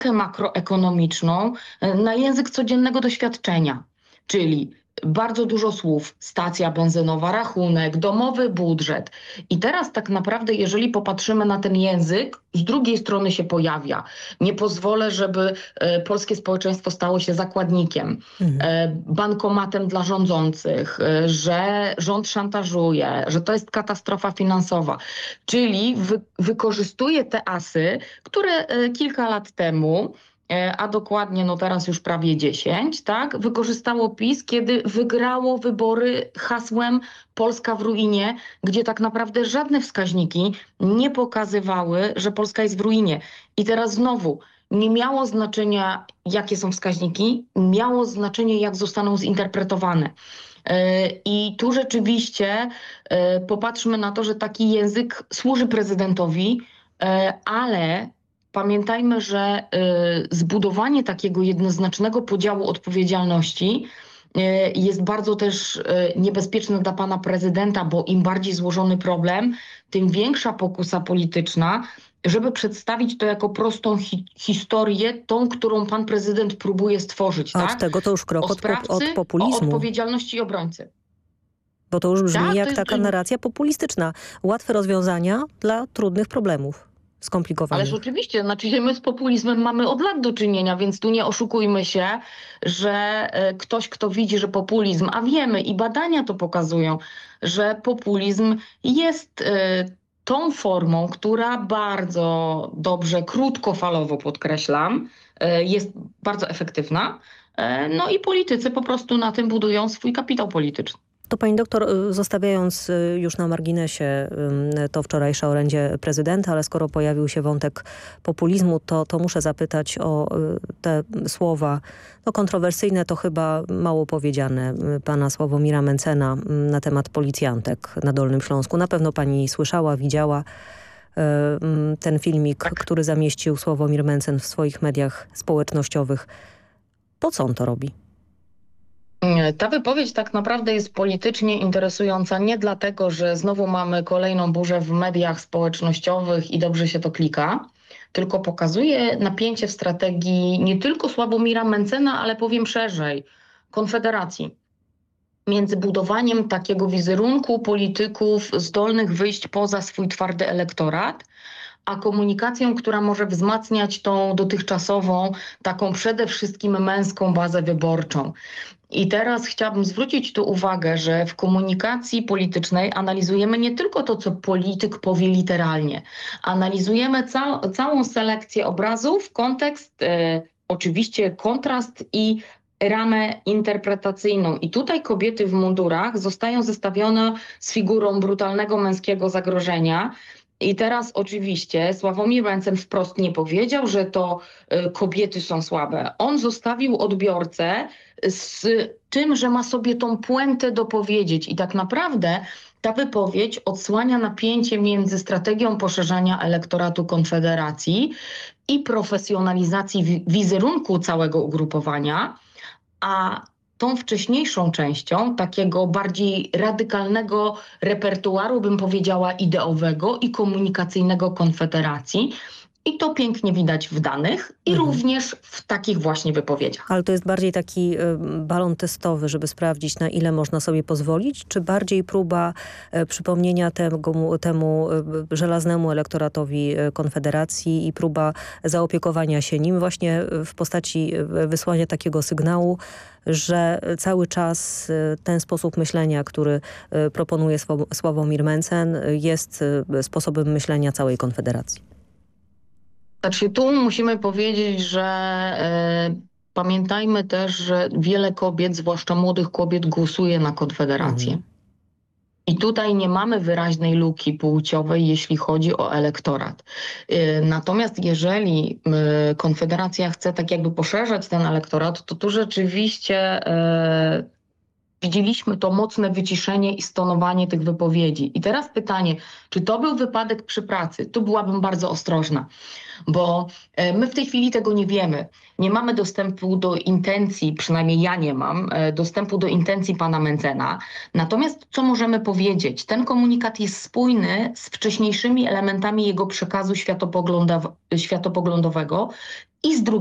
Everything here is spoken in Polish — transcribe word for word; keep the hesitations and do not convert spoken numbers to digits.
makroekonomiczną na język codziennego doświadczenia, czyli bardzo dużo słów, stacja benzynowa, rachunek, domowy budżet. I teraz tak naprawdę, jeżeli popatrzymy na ten język, z drugiej strony się pojawia. Nie pozwolę, żeby e, polskie społeczeństwo stało się zakładnikiem, Mhm. e, bankomatem dla rządzących, e, że rząd szantażuje, że to jest katastrofa finansowa. Czyli wy, wykorzystuje te asy, które e, kilka lat temu, a dokładnie no teraz już prawie dziesięć, tak, wykorzystało PiS, kiedy wygrało wybory hasłem Polska w ruinie, gdzie tak naprawdę żadne wskaźniki nie pokazywały, że Polska jest w ruinie. I teraz znowu, nie miało znaczenia, jakie są wskaźniki, miało znaczenie, jak zostaną zinterpretowane. I tu rzeczywiście popatrzmy na to, że taki język służy prezydentowi, ale pamiętajmy, że y, zbudowanie takiego jednoznacznego podziału odpowiedzialności y, jest bardzo też y, niebezpieczne dla pana prezydenta, bo im bardziej złożony problem, tym większa pokusa polityczna, żeby przedstawić to jako prostą hi historię, tą, którą pan prezydent próbuje stworzyć. A tak? od tego to już krok O od, sprawcy, od o populizmu. odpowiedzialności i obrońcy. Bo to już brzmi Tak, jak to- taka to- narracja populistyczna. Łatwe rozwiązania dla trudnych problemów. Skomplikowanych. Ależ oczywiście, znaczy my z populizmem mamy od lat do czynienia, więc tu nie oszukujmy się, że e, ktoś, kto widzi, że populizm, a wiemy i badania to pokazują, że populizm jest e, tą formą, która bardzo dobrze, krótkofalowo podkreślam, e, jest bardzo efektywna. E, no i politycy po prostu na tym budują swój kapitał polityczny. To pani doktor, y, zostawiając y, już na marginesie y, to wczorajsze orędzie prezydenta, ale skoro pojawił się wątek populizmu, to, to muszę zapytać o y, te słowa, no kontrowersyjne to chyba mało powiedziane, y, pana Sławomira Mentzena y, na temat policjantek na Dolnym Śląsku. Na pewno pani słyszała, widziała y, y, ten filmik, Tak. który zamieścił Sławomir Mentzen w swoich mediach społecznościowych. Po co on to robi? Ta wypowiedź tak naprawdę jest politycznie interesująca nie dlatego, że znowu mamy kolejną burzę w mediach społecznościowych i dobrze się to klika, tylko pokazuje napięcie w strategii nie tylko Sławomira Mentzena, ale powiem szerzej, Konfederacji. Między budowaniem takiego wizerunku polityków zdolnych wyjść poza swój twardy elektorat, a komunikacją, która może wzmacniać tą dotychczasową, taką przede wszystkim męską bazę wyborczą. I teraz chciałabym zwrócić tu uwagę, że w komunikacji politycznej analizujemy nie tylko to, co polityk powie literalnie. Analizujemy ca całą selekcję obrazów, kontekst, e, oczywiście kontrast i ramę interpretacyjną. I tutaj kobiety w mundurach zostają zestawione z figurą brutalnego męskiego zagrożenia. I teraz oczywiście Sławomir Mentzen wprost nie powiedział, że to y, kobiety są słabe. On zostawił odbiorcę z tym, że ma sobie tą puentę dopowiedzieć. I tak naprawdę ta wypowiedź odsłania napięcie między strategią poszerzania elektoratu Konfederacji i profesjonalizacji wi wizerunku całego ugrupowania, a tą wcześniejszą częścią takiego bardziej radykalnego repertuaru, bym powiedziała, ideowego i komunikacyjnego Konfederacji. I to pięknie widać w danych i Mhm. również w takich właśnie wypowiedziach. Ale to jest bardziej taki y, balon testowy, żeby sprawdzić, na ile można sobie pozwolić, czy bardziej próba y, przypomnienia temu, temu y, żelaznemu elektoratowi y, Konfederacji i próba zaopiekowania się nim właśnie w postaci y, wysłania takiego sygnału, że cały czas y, ten sposób myślenia, który y, proponuje Sław Sławomir Mentzen, y, jest y, sposobem myślenia całej Konfederacji. Znaczy tu musimy powiedzieć, że e, pamiętajmy też, że wiele kobiet, zwłaszcza młodych kobiet, głosuje na Konfederację. Mhm. I tutaj nie mamy wyraźnej luki płciowej, jeśli chodzi o elektorat. E, natomiast jeżeli e, Konfederacja chce tak jakby poszerzać ten elektorat, to tu rzeczywiście e, widzieliśmy to mocne wyciszenie i stonowanie tych wypowiedzi. I teraz pytanie, czy to był wypadek przy pracy? Tu byłabym bardzo ostrożna, bo e, my w tej chwili tego nie wiemy. Nie mamy dostępu do intencji, przynajmniej ja nie mam, e, dostępu do intencji pana Mentzena. Natomiast co możemy powiedzieć? Ten komunikat jest spójny z wcześniejszymi elementami jego przekazu światopoglądow- światopoglądowego i z drugiej